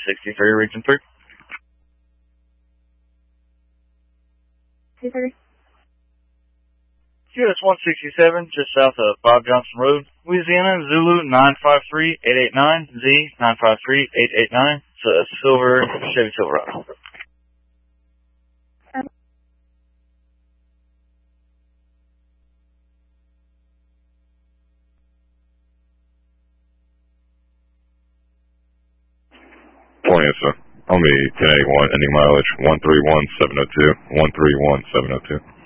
163, region 3. 230. US 167, just south of Bob Johnson Road, Louisiana, Zulu 953-889, Z 953-889. It's a silver Chevy Silverado. Point, sir. On the 1081, ending mileage 131702, 131702.